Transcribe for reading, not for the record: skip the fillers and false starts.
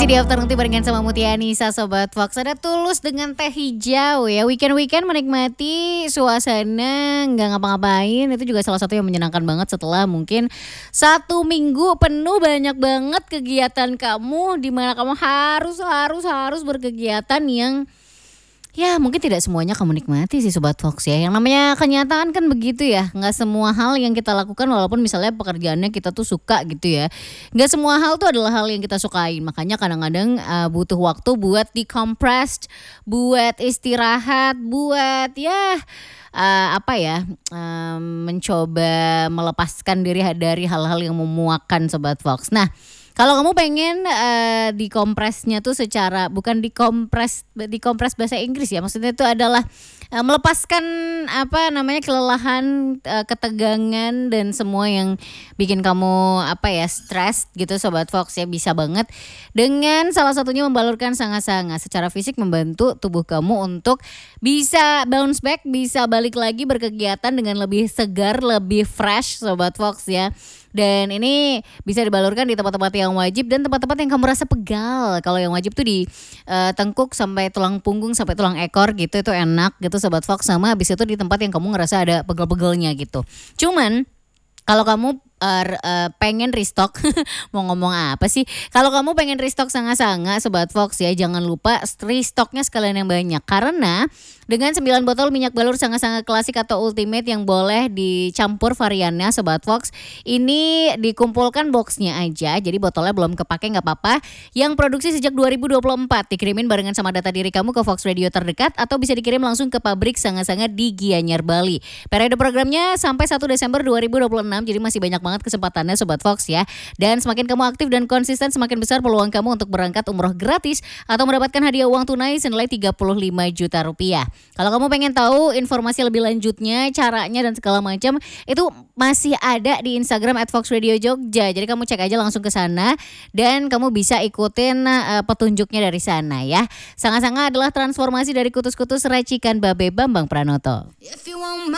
Masih di Afternoon Tea barengan sama Mutia Anissa, Sobat Fox. Ada Tulus dengan teh hijau ya. Weekend-weekend menikmati suasana, nggak ngapa-ngapain. Itu juga salah satu yang menyenangkan banget setelah mungkin 1 minggu penuh banyak banget kegiatan kamu. Dimana kamu harus berkegiatan yang ya mungkin tidak semuanya kamu nikmati sih Sobat Fox ya. Yang namanya kenyataan kan begitu ya. Nggak semua hal yang kita lakukan walaupun misalnya pekerjaannya kita tuh suka gitu ya. Nggak semua hal tuh adalah hal yang kita sukain. Makanya kadang-kadang butuh waktu buat decompress, buat istirahat, buat ya mencoba melepaskan diri dari hal-hal yang memuakkan Sobat Fox. Nah, kalau kamu pengen dikompresnya tuh secara bukan dikompres bahasa Inggris ya, maksudnya itu adalah melepaskan kelelahan, ketegangan dan semua yang bikin kamu stres gitu Sobat Fox ya, bisa banget dengan salah satunya membalurkan sanga-sanga. Secara fisik membantu tubuh kamu untuk bisa bounce back, bisa balik lagi berkegiatan dengan lebih segar, lebih fresh Sobat Fox ya. Dan ini bisa dibalurkan di tempat-tempat yang wajib dan tempat-tempat yang kamu rasa pegal. Kalau yang wajib tuh di tengkuk sampai tulang punggung sampai tulang ekor gitu, itu enak gitu Sobat Fox. Sama habis itu di tempat yang kamu ngerasa ada pegel-pegelnya gitu. Cuman kalau kamu pengen restock mau ngomong apa sih? Kalau kamu pengen restock sanga-sanga Sobat Fox ya, jangan lupa restocknya sekalian yang banyak. Karena dengan 9 botol minyak balur sanga-sanga klasik atau ultimate yang boleh dicampur variannya Sobat Fox, ini dikumpulkan boxnya aja. Jadi botolnya belum kepake gak apa-apa. Yang produksi sejak 2024, dikirimin barengan sama data diri kamu ke Fox Radio terdekat atau bisa dikirim langsung ke pabrik sanga-sanga di Gianyar, Bali. Periode programnya sampai 1 Desember 2026, jadi masih banyak banget kesempatannya Sobat Fox ya. Dan semakin kamu aktif dan konsisten, semakin besar peluang kamu untuk berangkat umroh gratis atau mendapatkan hadiah uang tunai senilai 35 juta rupiah. Kalau kamu pengen tahu informasi lebih lanjutnya, caranya dan segala macam, itu masih ada di Instagram @foxradiojogja. Jadi kamu cek aja langsung ke sana dan kamu bisa ikutin petunjuknya dari sana ya. Sanga-sanga adalah transformasi dari kutus-kutus racikan Babe Bambang Pranoto.